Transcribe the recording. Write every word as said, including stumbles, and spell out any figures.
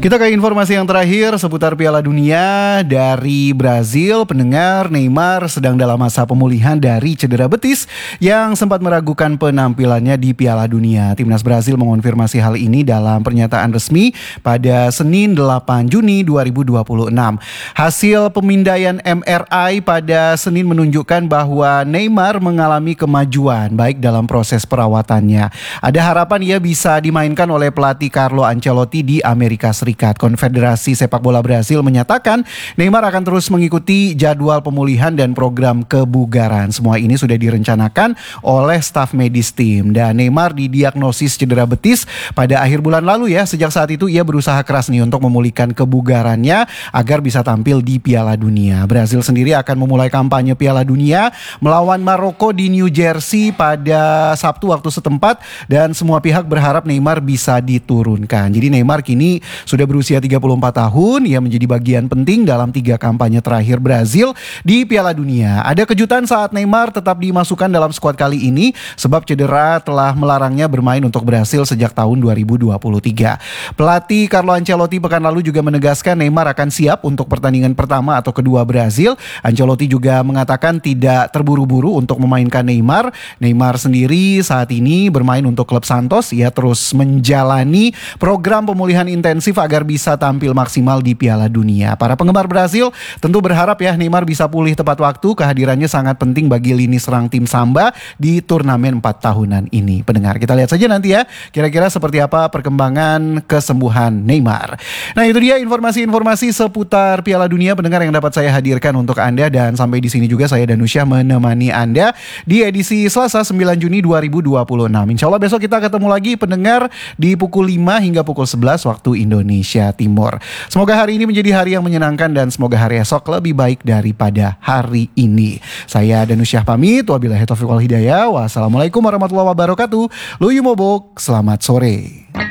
Kita ke informasi yang terakhir seputar Piala Dunia dari Brazil. Pendengar, Neymar sedang dalam masa pemulihan dari cedera betis yang sempat meragukan penampilannya di Piala Dunia. Timnas Brazil mengonfirmasi hal ini dalam pernyataan resmi pada Senin delapan Juni dua ribu dua puluh enam. Hasil pemindaian M R I pada Senin menunjukkan bahwa Neymar mengalami kemajuan baik dalam proses perawatannya. Ada harapan ia bisa dimainkan oleh pelatih Carlo Ancelotti di Amerika Serikat. Konfederasi Sepak Bola Brazil menyatakan Neymar akan terus mengikuti jadwal pemulihan dan program kebugaran. Semua ini sudah direncanakan oleh staf medis tim. Dan Neymar didiagnosis cedera betis pada akhir bulan lalu ya. Sejak saat itu ia berusaha keras nih untuk memulihkan kebugarannya agar bisa tampil di Piala Dunia. Brazil sendiri akan memulai kampanye Piala Dunia melawan Maroko di New Jersey pada Sabtu waktu setempat. Dan semua pihak berharap Neymar bisa diturunkan. Jadi Neymar kini sudah berusia tiga puluh empat tahun, ia menjadi bagian penting dalam tiga kampanye terakhir Brazil di Piala Dunia. Ada kejutan saat Neymar tetap dimasukkan dalam skuad kali ini sebab cedera telah melarangnya bermain untuk Brazil sejak tahun dua ribu dua puluh tiga. Pelatih Carlo Ancelotti pekan lalu juga menegaskan Neymar akan siap untuk pertandingan pertama atau kedua Brazil. Ancelotti juga mengatakan tidak terburu-buru untuk memainkan Neymar. Neymar sendiri saat ini bermain untuk klub Santos. Ia terus menjalani program pemulihan intensif agar bisa tampil maksimal di Piala Dunia. Para penggemar Brazil tentu berharap ya Neymar bisa pulih tepat waktu. Kehadirannya sangat penting bagi lini serang tim Samba di turnamen empat tahunan ini. Pendengar, kita lihat saja nanti ya kira-kira seperti apa perkembangan kesembuhan Neymar. Nah, itu dia informasi-informasi seputar Piala Dunia pendengar yang dapat saya hadirkan untuk Anda. Dan sampai di sini juga saya Danusyah menemani Anda di edisi Selasa sembilan Juni dua ribu dua puluh enam. Insya Allah besok kita ketemu lagi pendengar di pukul lima hingga pukul sebelas waktu Indonesia Timur. Semoga hari ini menjadi hari yang menyenangkan dan semoga hari esok lebih baik daripada hari ini. Saya Danusyah pamit. Wabillahi taufiq wal hidayah. Wassalamualaikum warahmatullahi wabarakatuh. Luyu mobok. Selamat sore.